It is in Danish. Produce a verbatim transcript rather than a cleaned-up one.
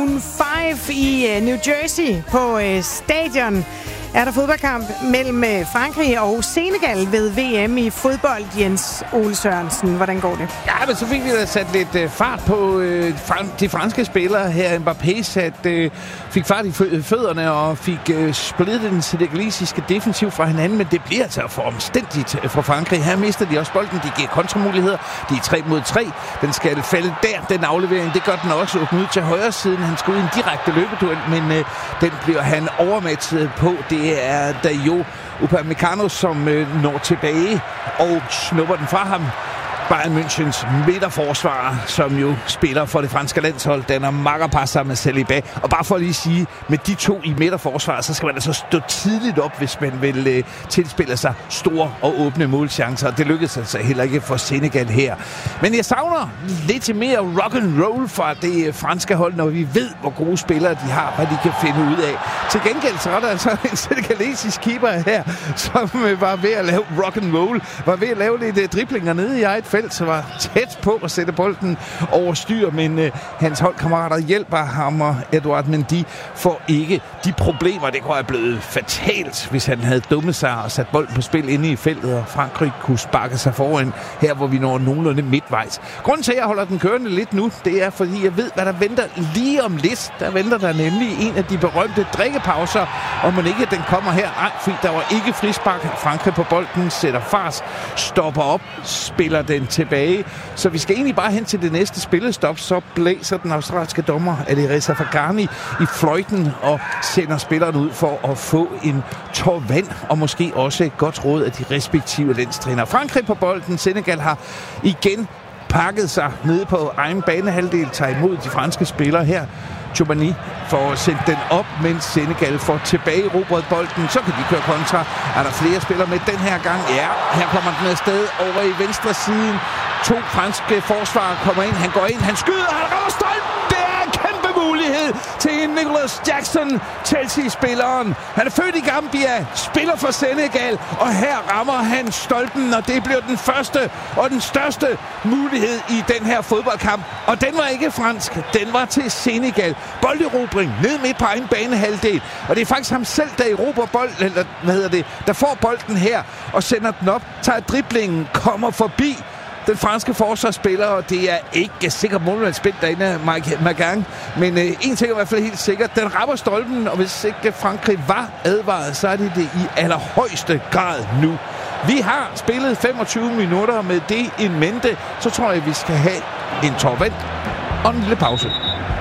fem i New Jersey på øh, stadion er der fodboldkamp mellem øh, Frankrig og Senegal ved V M i fodbold. Jens Ole Sørensen, hvordan går det? Ja, men så fik vi da sat lidt øh, fart på øh, de franske spillere her. Mbappé sat, øh, fik fart i fødderne og fik øh, splittet den senegalesiske defensiv fra hinanden, men det bliver altså for omstændigt for Frankrig. Her mister de også bolden, de giver kontramuligheder. De er tre mod tre. Den skal falde der, den aflevering. Det gør den også åbne ud til højre siden. Han skal ud i en direkte løbeduel, men øh, den bliver han overmatchet på. Det er Dayot Upamecano, som øh, når tilbage og snupper den fra ham. Bayern Münchens midterforsvarer, som jo spiller for det franske landshold, den er makkerpar sammen med Saliba. Og bare for at lige sige, med de to i midterforsvaret, så skal man altså stå tidligt op, hvis man vil øh, tilspille sig store og åbne målchancer. Det lykkedes altså heller ikke for Senegal her. Men jeg savner lidt mere rock and roll fra det franske hold, når vi ved, hvor gode spillere de har, hvad de kan finde ud af. Til gengæld så er der altså en senegalesisk keeper her, som øh, var ved at lave rock and roll, var ved at lave lidt øh, driblinger nede i eget felt, så var tæt på at sætte bolden over styr, men øh, hans holdkammerater hjælper ham, og Edouard Mendy får ikke de problemer. Det kunne have blevet fatalt, hvis han havde dummet sig og sat bolden på spil inde i feltet, og Frankrig kunne sparke sig foran her, hvor vi når nogenlunde midtvejs. Grunden til, at jeg holder den kørende lidt nu, det er, fordi jeg ved, hvad der venter lige om lidt. Der venter der nemlig en af de berømte drikkepauser, og man ikke den kommer her. Ej, fordi der var ikke frispark. Frankrig på bolden sætter fars, stopper op, spiller den tilbage. Så vi skal egentlig bare hen til det næste spillestop, så blæser den australske dommer Alireza Fagani i fløjten og sender spilleren ud for at få en tår vand, og måske også et godt råd af de respektive landstrænere. Frankrig på bolden. Senegal har igen pakket sig nede på egen banehalvdel, tager imod de franske spillere her. Tchouameni får sendt den op, mens Senegal får tilbage erobret bolden. Så kan de køre kontra. Er der flere spillere med den her gang? Ja, her kommer den afsted over i venstre siden. To franske forsvarer kommer ind. Han går ind, han skyder, han rammer stolpen. Det er en kæmpe mulighed til Nicholas Jackson, Chelsea-spilleren. Han er født i Gambia, spiller for Senegal, og her rammer han stolpen, og det bliver den første og den største mulighed i den her fodboldkamp. Og den var ikke fransk, den var til Senegal. Bolderobring ned midt på egen banehalvdel, og det er faktisk ham selv, der erobrer bolden, eller hvad hedder det, der får bolden her og sender den op, tager driblingen, kommer forbi den franske forsvarsspiller, og det er ikke sikkert målmandsspil derinde, Mike Magang. Men øh, en ting er i hvert fald helt sikkert, den rammer stolpen, og hvis ikke Frankrig var advaret, så er det det i allerhøjeste grad nu. Vi har spillet femogtyve minutter med det in mente, så tror jeg, vi skal have en tår vand og en lille pause.